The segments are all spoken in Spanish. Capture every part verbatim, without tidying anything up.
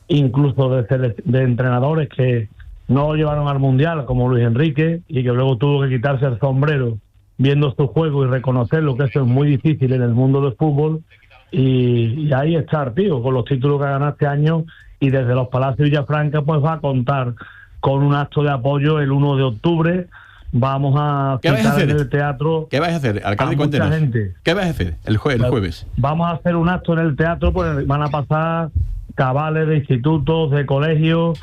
incluso de, sele- de entrenadores que no lo llevaron al Mundial, como Luis Enrique, y que luego tuvo que quitarse el sombrero viendo su juego y reconocerlo, que eso es muy difícil en el mundo del fútbol. Y, y ahí está, tío, con los títulos que ha ganado este año, y desde los Palacios Villafranca pues va a contar con un acto de apoyo el uno de octubre. Vamos a ¿Qué vais a hacer en el teatro. ¿Qué vais a hacer, alcalde? A Cuéntenos. mucha gente. ¿Qué vais a hacer el, jue- el jueves? Vamos a hacer un acto en el teatro, pues van a pasar cabales de institutos, de colegios,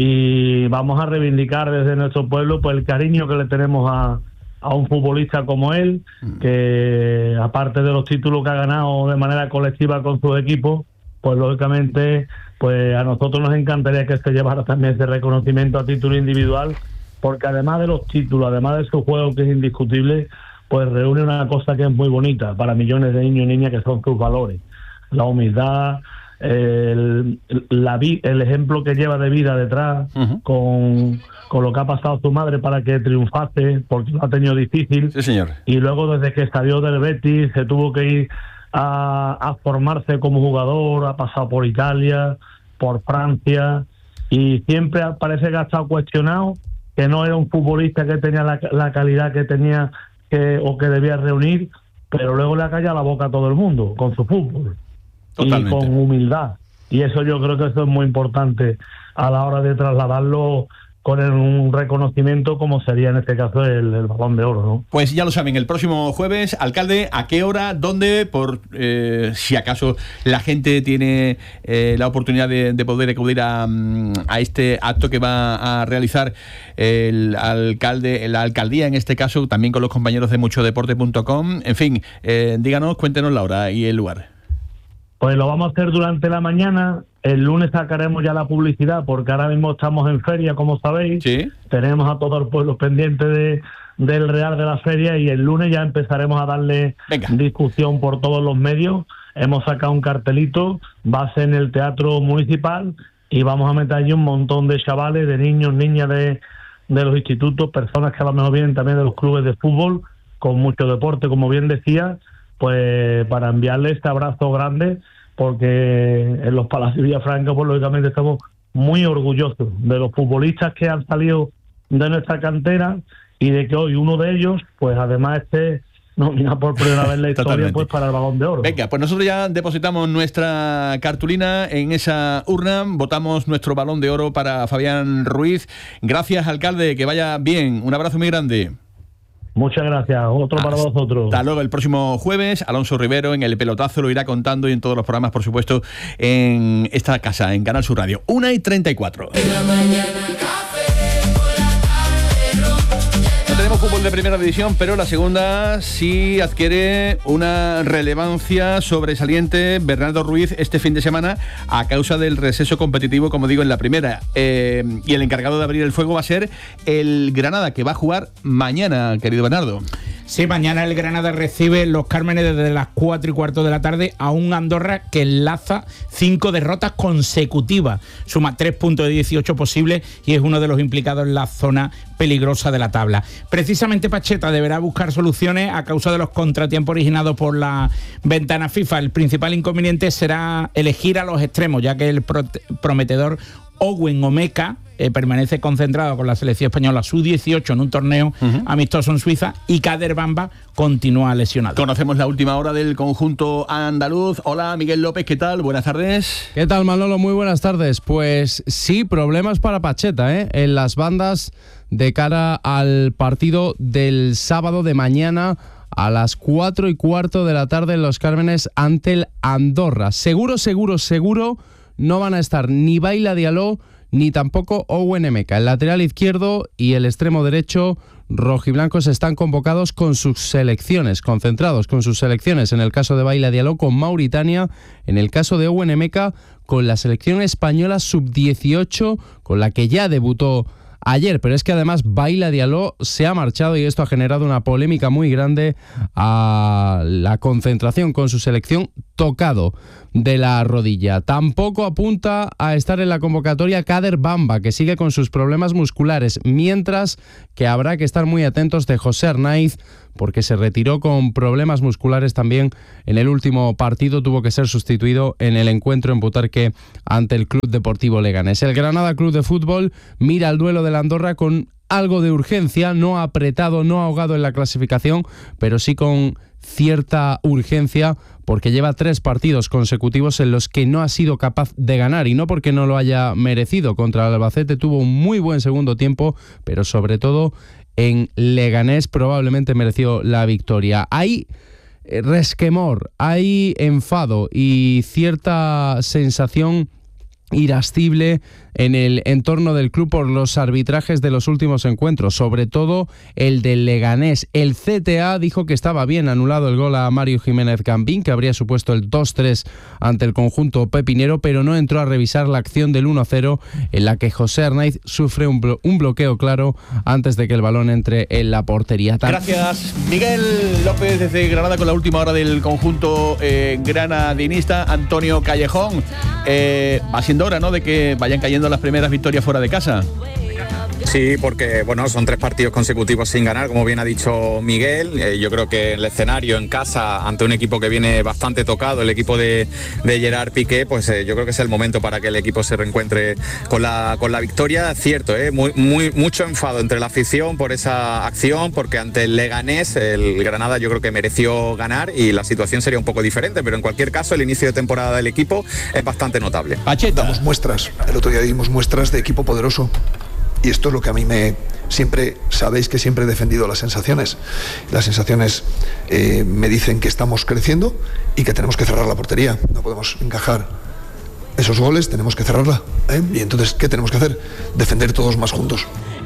y vamos a reivindicar desde nuestro pueblo pues el cariño que le tenemos a, a un futbolista como él, que aparte de los títulos que ha ganado de manera colectiva con sus equipos, pues lógicamente pues a nosotros nos encantaría que se llevara también ese reconocimiento a título individual, porque además de los títulos, además de su juego que es indiscutible, pues reúne una cosa que es muy bonita para millones de niños y niñas, que son sus valores: la humildad, el, la vi, el ejemplo que lleva de vida detrás, uh-huh. con, con lo que ha pasado su madre para que triunfase, porque lo ha tenido difícil. Sí, señor. Y luego, desde que salió del Betis, se tuvo que ir a, a formarse como jugador, ha pasado por Italia, por Francia, y siempre parece que ha estado cuestionado, que no era un futbolista que tenía la, la calidad que tenía que, o que debía reunir, pero luego le ha callado la boca a todo el mundo con su fútbol. Totalmente. Y con humildad. Y eso yo creo que eso es muy importante a la hora de trasladarlo con el, un reconocimiento como sería en este caso el, el Balón de Oro, ¿no? Pues ya lo saben, el próximo jueves, alcalde, ¿a qué hora? ¿Dónde? Por eh, si acaso la gente tiene eh, la oportunidad de, de poder acudir a, a este acto que va a realizar el alcalde, la alcaldía en este caso, también con los compañeros de mucho deporte punto com. En fin, eh, díganos, cuéntenos la hora y el lugar. Pues lo vamos a hacer durante la mañana. El lunes sacaremos ya la publicidad, porque ahora mismo estamos en feria, como sabéis. Sí. Tenemos a todo el pueblo pendiente de, del Real de la Feria, y el lunes ya empezaremos a darle Venga. discusión por todos los medios. Hemos sacado un cartelito, va a ser en el Teatro Municipal, y vamos a meter allí un montón de chavales, de niños, niñas de, de los institutos, personas que a lo mejor vienen también de los clubes de fútbol, con mucho deporte, como bien decía, pues para enviarle este abrazo grande, porque en los Palacios Villafranca, pues lógicamente estamos muy orgullosos de los futbolistas que han salido de nuestra cantera, y de que hoy uno de ellos, pues además esté nominado por primera vez en la historia pues para el Balón de Oro. Venga, pues nosotros ya depositamos nuestra cartulina en esa urna, votamos nuestro Balón de Oro para Fabián Ruiz. Gracias, alcalde, que vaya bien, un abrazo muy grande. Muchas gracias, otro para Hasta vosotros. Hasta luego, el próximo jueves, Alonso Rivero en El Pelotazo lo irá contando, y en todos los programas, por supuesto, en esta casa, en Canal Sur Radio. una y treinta y cuatro. En la mañana, no tenemos fútbol de primera división, pero la segunda sí adquiere una relevancia sobresaliente. Bernardo Ruiz este fin de semana, a causa del receso competitivo, como digo, en la primera. Eh, y el encargado de abrir el fuego va a ser el Granada, que va a jugar mañana, querido Bernardo. Sí, mañana el Granada recibe los Cármenes desde las cuatro y cuarto de la tarde a un Andorra que enlaza cinco derrotas consecutivas. Suma tres puntos de dieciocho posibles y es uno de los implicados en la zona peligrosa de la tabla. Precisamente Pacheta deberá buscar soluciones a causa de los contratiempos originados por la ventana FIFA. El principal inconveniente será elegir a los extremos, ya que el pro- prometedor Owen Omeka eh, permanece concentrado con la selección española sub dieciocho en un torneo uh-huh. amistoso en Suiza, y Kader Bamba continúa lesionado. Conocemos la última hora del conjunto andaluz. Hola, Miguel López, ¿qué tal? Buenas tardes. ¿Qué tal, Manolo? Muy buenas tardes. Pues sí, problemas para Pacheta, ¿eh? En las bandas de cara al partido del sábado de mañana a las cuatro y cuarto de la tarde en Los Cármenes ante el Andorra. Seguro, seguro, seguro no van a estar ni Baila Diallo ni tampoco Owen Emeka. El lateral izquierdo y el extremo derecho rojiblancos están convocados con sus selecciones, concentrados con sus selecciones. En el caso de Baila Diallo con Mauritania, en el caso de Owen Emeka con la selección española sub dieciocho, con la que ya debutó ayer, pero es que además Baila Diallo se ha marchado y esto ha generado una polémica muy grande a la concentración con su selección, tocado de la rodilla. Tampoco apunta a estar en la convocatoria Kader Bamba, que sigue con sus problemas musculares, mientras que habrá que estar muy atentos de José Arnaiz, porque se retiró con problemas musculares también en el último partido, tuvo que ser sustituido en el encuentro en Butarque ante el Club Deportivo Leganés. El Granada Club de Fútbol mira el duelo de la Andorra con algo de urgencia, no apretado, no ahogado en la clasificación, pero sí con cierta urgencia, porque lleva tres partidos consecutivos en los que no ha sido capaz de ganar, y no porque no lo haya merecido. Contra el Albacete tuvo un muy buen segundo tiempo, pero sobre todo en Leganés probablemente mereció la victoria. Hay resquemor, hay enfado y cierta sensación irascible en el entorno del club por los arbitrajes de los últimos encuentros, sobre todo el del Leganés. El C T A dijo que estaba bien anulado el gol a Mario Jiménez Gambín, que habría supuesto el dos tres ante el conjunto pepinero, pero no entró a revisar la acción del uno cero en la que José Arnaiz sufre un, blo- un bloqueo claro antes de que el balón entre en la portería. Tan- Gracias, Miguel López, desde Granada, con la última hora del conjunto eh, granadinista. Antonio Callejón, eh, va siendo hora, ¿no?, de que vayan cayendo las primeras victorias fuera de casa. Sí, porque bueno, son tres partidos consecutivos sin ganar, como bien ha dicho Miguel. Eh, yo creo que el escenario en casa, ante un equipo que viene bastante tocado, el equipo de, de Gerard Piqué, pues eh, yo creo que es el momento para que el equipo se reencuentre con la, con la victoria. Cierto, eh, muy, muy, mucho enfado entre la afición por esa acción, porque ante el Leganés, el Granada yo creo que mereció ganar y la situación sería un poco diferente, pero en cualquier caso el inicio de temporada del equipo es bastante notable. Pacheta. Damos muestras, el otro día dimos muestras de equipo poderoso. Y esto es lo que a mí me... Siempre, sabéis que siempre he defendido las sensaciones. Las sensaciones eh, me dicen que estamos creciendo y que tenemos que cerrar la portería. No podemos encajar esos goles, tenemos que cerrarla. ¿eh? Y entonces, ¿qué tenemos que hacer? Defender todos más juntos.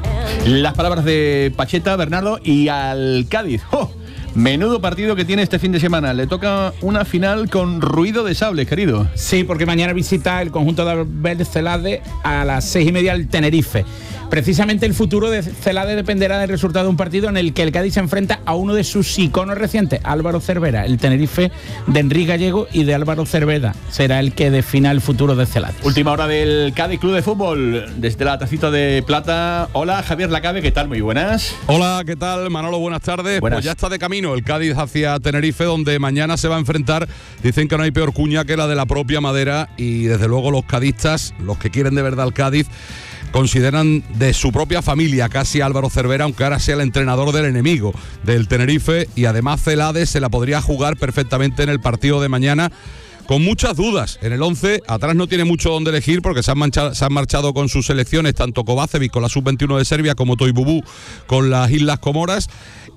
Las palabras de Pacheta, Bernardo, y al Cádiz. ¡Oh! Menudo partido que tiene este fin de semana. Le toca una final con ruido de sables, querido. Sí, porque mañana visita el conjunto de Albert Celade a las seis y media el Tenerife. Precisamente el futuro de Celade dependerá del resultado de un partido en el que el Cádiz se enfrenta a uno de sus iconos recientes, Álvaro Cervera. El Tenerife de Enrique Gallego y de Álvaro Cervera será el que defina el futuro de Celade. Última hora del Cádiz Club de Fútbol, desde la Tacita de Plata. Hola, Javier Lacabe, ¿qué tal? Muy buenas. Hola, ¿qué tal, Manolo? Buenas tardes. Buenas. Pues ya está de camino el Cádiz hacia Tenerife, donde mañana se va a enfrentar. Dicen que no hay peor cuña que la de la propia madera, y desde luego los cadistas, los que quieren de verdad al Cádiz, consideran de su propia familia casi a Álvaro Cervera, aunque ahora sea el entrenador del enemigo del Tenerife, y además Celade se la podría jugar perfectamente en el partido de mañana, con muchas dudas. En el once, atrás no tiene mucho donde elegir, porque se han, manchado, se han marchado con sus selecciones, tanto Kovacevic con la sub veintiuno de Serbia como Toibubú con las Islas Comoras,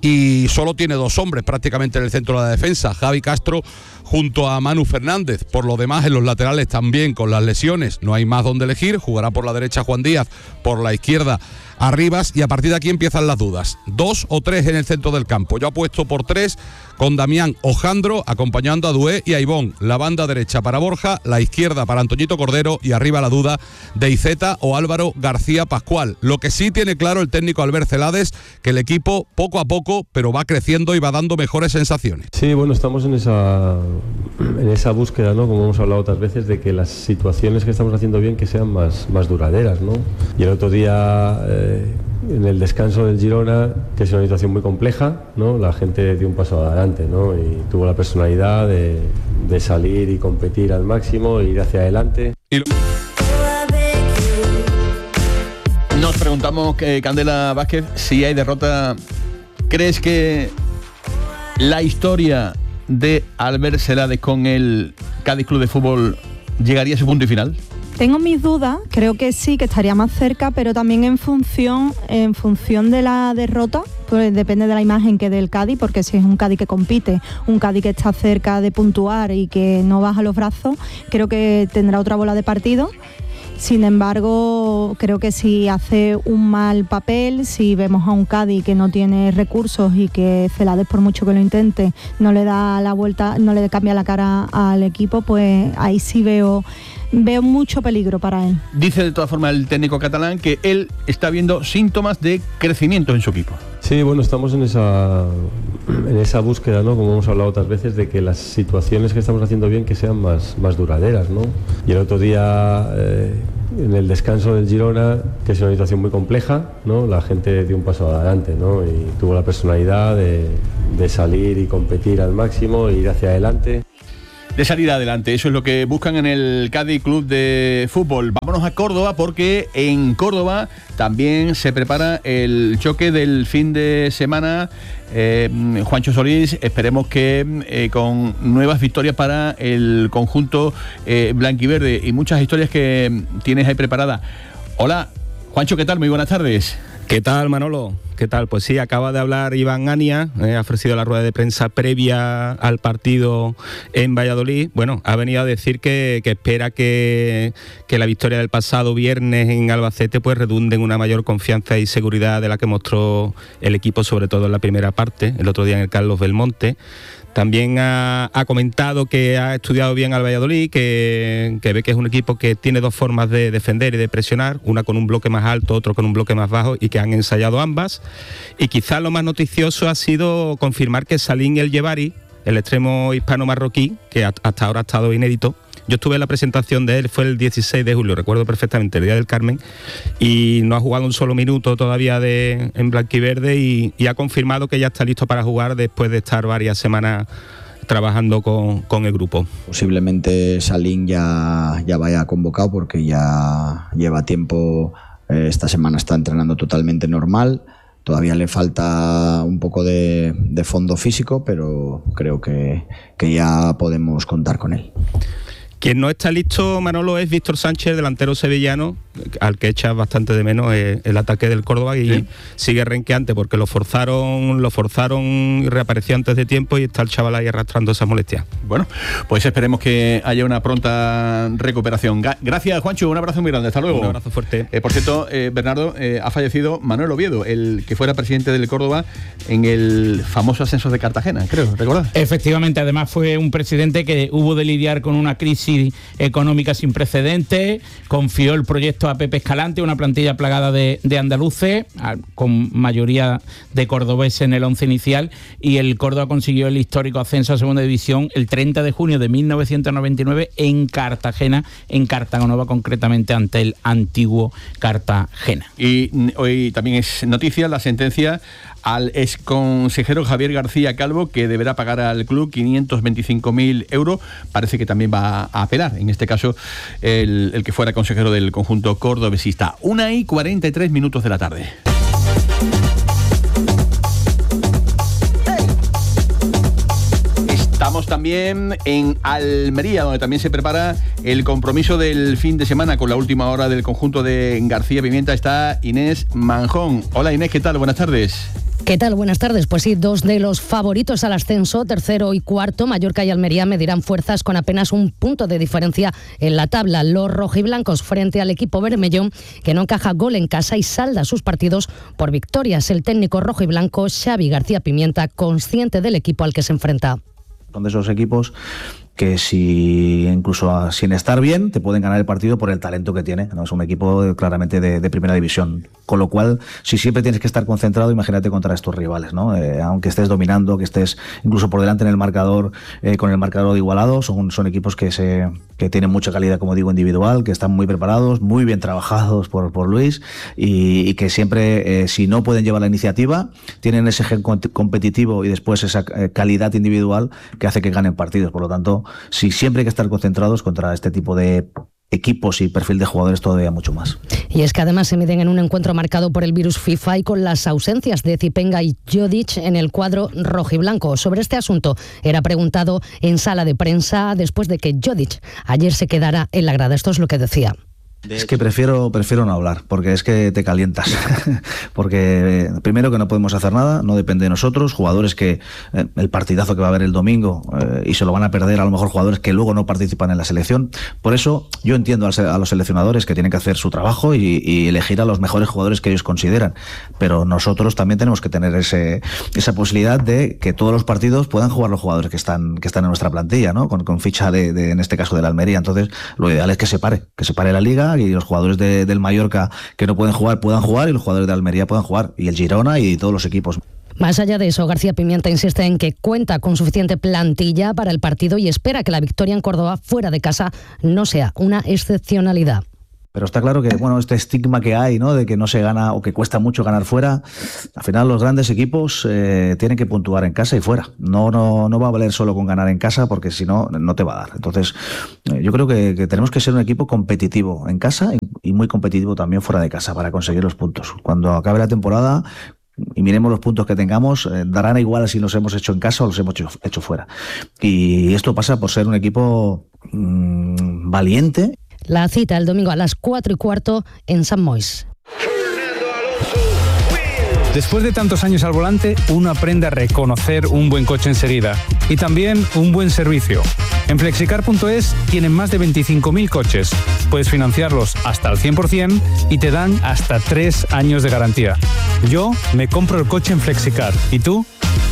y solo tiene dos hombres prácticamente en el centro de la defensa, Javi Castro junto a Manu Fernández. Por lo demás, en los laterales también con las lesiones no hay más donde elegir. Jugará por la derecha Juan Díaz, por la izquierda Arribas, y a partir de aquí empiezan las dudas. Dos o tres en el centro del campo. Yo apuesto por tres, con Damián Ojandro acompañando a Dué y a Ivón. La banda derecha para Borja, la izquierda para Antoñito Cordero, y arriba la duda de Iceta o Álvaro García Pascual. Lo que sí tiene claro el técnico Albert Celades, que el equipo poco a poco, pero va creciendo y va dando mejores sensaciones. Sí, bueno, estamos en esa en esa búsqueda, ¿no? Como hemos hablado otras veces, de que las situaciones que estamos haciendo bien que sean más, más duraderas, ¿no? Y el otro día, eh, en el descanso del Girona, que es una situación muy compleja, ¿no? La gente dio un paso adelante, ¿no? Y tuvo la personalidad de, de salir y competir al máximo e ir hacia adelante. Y lo... Nos preguntamos, eh, Candela Vázquez, si hay derrota. ¿Crees que la historia de Albert Celades con el Cádiz Club de Fútbol llegaría a su punto y final? Tengo mis dudas, creo que sí, que estaría más cerca, pero también en función, en función de la derrota, pues depende de la imagen que dé el Cádiz, porque si es un Cádiz que compite, un Cádiz que está cerca de puntuar y que no baja los brazos, creo que tendrá otra bola de partido. Sin embargo, creo que si hace un mal papel, si vemos a un Cádiz que no tiene recursos y que Celades, por mucho que lo intente, no le da la vuelta, no le cambia la cara al equipo, pues ahí sí veo veo mucho peligro para él. Dice de todas formas el técnico catalán que él está viendo síntomas de crecimiento en su equipo. Sí, bueno, estamos en esa en esa búsqueda, ¿no? Como hemos hablado otras veces, de que las situaciones que estamos haciendo bien que sean más, más duraderas, ¿no? Y el otro día, eh, en el descanso del Girona, que es una situación muy compleja, ¿no? La gente dio un paso adelante, ¿no? Y tuvo la personalidad de, de salir y competir al máximo e ir hacia adelante. De salir adelante, eso es lo que buscan en el Cádiz Club de Fútbol. Vámonos a Córdoba, porque en Córdoba también se prepara el choque del fin de semana. Eh, Juancho Solís, esperemos que eh, con nuevas victorias para el conjunto eh, blanquiverde y muchas historias que tienes ahí preparadas. Hola, Juancho, ¿qué tal? Muy buenas tardes. ¿Qué tal, Manolo? ¿Qué tal? Pues sí, acaba de hablar Iván Ania, eh, ha ofrecido la rueda de prensa previa al partido en Valladolid. Bueno, ha venido a decir que, que espera que, que la victoria del pasado viernes en Albacete pues redunde en una mayor confianza y seguridad de la que mostró el equipo, sobre todo en la primera parte, el otro día en el Carlos Belmonte. También ha, ha comentado que ha estudiado bien al Valladolid, que, que ve que es un equipo que tiene dos formas de defender y de presionar, una con un bloque más alto, otro con un bloque más bajo, y que han ensayado ambas. Y quizás lo más noticioso ha sido confirmar que Salim El Jebari, el extremo hispano-marroquí, que hasta ahora ha estado inédito. Yo estuve en la presentación de él, fue el dieciséis de julio, recuerdo perfectamente, el Día del Carmen, y no ha jugado un solo minuto todavía de, en blanquiverde y, y ha confirmado que ya está listo para jugar después de estar varias semanas trabajando con, con el grupo. Posiblemente Salim ya, ya vaya convocado porque ya lleva tiempo, eh, esta semana está entrenando totalmente normal. Todavía le falta un poco de, de fondo físico, pero creo que, que ya podemos contar con él. Quien no está listo, Manolo, es Víctor Sánchez, delantero sevillano, al que echa bastante de menos el, el ataque del Córdoba, y ¿sí? Sigue renqueante porque lo forzaron, lo forzaron y reapareció antes de tiempo, y está el chaval ahí arrastrando esa molestia. Bueno, pues esperemos que haya una pronta recuperación. Gracias, Juancho, un abrazo muy grande, hasta luego. Un abrazo fuerte. Eh, por cierto, eh, Bernardo, eh, ha fallecido Manuel Oviedo, el que fuera presidente del Córdoba en el famoso ascenso de Cartagena, creo, ¿recordad? Efectivamente, además fue un presidente que hubo de lidiar con una crisis económica sin precedentes, confió el proyecto a Pepe Escalante, una plantilla plagada de, de andaluces, con mayoría de cordobeses en el once inicial, y el Córdoba consiguió el histórico ascenso a segunda división el treinta de junio de mil novecientos noventa y nueve en Cartagena, en Cartagonova concretamente, ante el antiguo Cartagena. Y hoy también es noticia la sentencia al exconsejero Javier García Calvo, que deberá pagar al club quinientos veinticinco mil euros. Parece que también va a apelar, en este caso, el, el que fuera consejero del conjunto cordobesista. Una y cuarenta y tres minutos de la tarde. Estamos también en Almería, donde también se prepara el compromiso del fin de semana con la última hora del conjunto de García Pimienta. Está Inés Manjón. Hola Inés, ¿qué tal? Buenas tardes. ¿Qué tal? Buenas tardes. Pues sí, dos de los favoritos al ascenso, tercero y cuarto, Mallorca y Almería, medirán fuerzas con apenas un punto de diferencia en la tabla. Los rojiblancos frente al equipo bermellón, que no encaja gol en casa y salda sus partidos por victorias. El técnico rojiblanco Xavi García Pimienta, consciente del equipo al que se enfrenta. Son de esos equipos que si incluso sin estar bien te pueden ganar el partido por el talento que tiene, ¿no? Es un equipo claramente de, de primera división, con lo cual si siempre tienes que estar concentrado, imagínate contra estos rivales, ¿no? Eh, aunque estés dominando, que estés incluso por delante en el marcador, eh, con el marcador igualado, son, son equipos que se que tienen mucha calidad, como digo, individual, que están muy preparados, muy bien trabajados por, por Luis, y, y que siempre, eh, si no pueden llevar la iniciativa, tienen ese gen competitivo y después esa eh, calidad individual que hace que ganen partidos. Por lo tanto, sí, siempre hay que estar concentrados contra este tipo de equipos y perfil de jugadores todavía mucho más. Y es que además se miden en un encuentro marcado por el virus FIFA y con las ausencias de Zipenga y Jodic en el cuadro rojiblanco. Sobre este asunto era preguntado en sala de prensa después de que Jodic ayer se quedara en la grada. Esto es lo que decía. Es que prefiero, prefiero no hablar, porque es que te calientas. Porque eh, primero que no podemos hacer nada, no depende de nosotros, jugadores que eh, el partidazo que va a haber el domingo eh, y se lo van a perder a lo mejor jugadores que luego no participan en la selección. Por eso yo entiendo a los seleccionadores que tienen que hacer su trabajo y, y elegir a los mejores jugadores que ellos consideran. Pero nosotros también tenemos que tener ese, esa posibilidad de que todos los partidos puedan jugar los jugadores que están, que están en nuestra plantilla, ¿no? Con, con ficha de, de, en este caso de la Almería. Entonces lo ideal es que se pare, que se pare la liga y los jugadores de, del Mallorca que no pueden jugar puedan jugar y los jugadores de Almería puedan jugar, y el Girona y todos los equipos. Más allá de eso, García Pimienta insiste en que cuenta con suficiente plantilla para el partido y espera que la victoria en Córdoba fuera de casa no sea una excepcionalidad. Pero está claro que, bueno, este estigma que hay, ¿no?, de que no se gana o que cuesta mucho ganar fuera, al final los grandes equipos eh, tienen que puntuar en casa y fuera. No, no, no va a valer solo con ganar en casa, porque si no, no te va a dar. Entonces, eh, yo creo que, que tenemos que ser un equipo competitivo en casa y, y muy competitivo también fuera de casa para conseguir los puntos. Cuando acabe la temporada y miremos los puntos que tengamos, eh, darán igual si los hemos hecho en casa o los hemos hecho, hecho fuera. Y esto pasa por ser un equipo mmm, valiente. La cita el domingo a las cuatro y cuarto en San Moix. Después de tantos años al volante, uno aprende a reconocer un buen coche enseguida y también un buen servicio. En flexicar punto es tienen más de veinticinco mil coches. Puedes financiarlos hasta el cien por ciento y te dan hasta tres años de garantía. Yo me compro el coche en Flexicar. ¿Y tú?